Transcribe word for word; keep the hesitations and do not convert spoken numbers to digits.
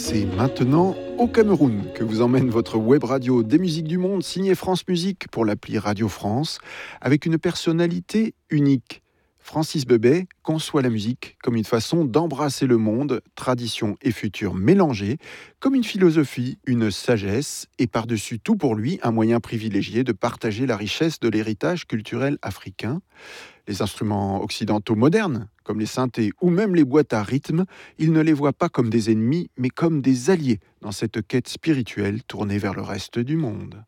C'est maintenant au Cameroun que vous emmène votre web radio des musiques du monde signée France Musique pour l'appli Radio France avec une personnalité unique. Francis Bebey conçoit la musique comme une façon d'embrasser le monde, tradition et futur mélangés, comme une philosophie, une sagesse et par-dessus tout pour lui un moyen privilégié de partager la richesse de l'héritage culturel africain. Les instruments occidentaux modernes, comme les synthés ou même les boîtes à rythme, il ne les voit pas comme des ennemis, mais comme des alliés dans cette quête spirituelle tournée vers le reste du monde.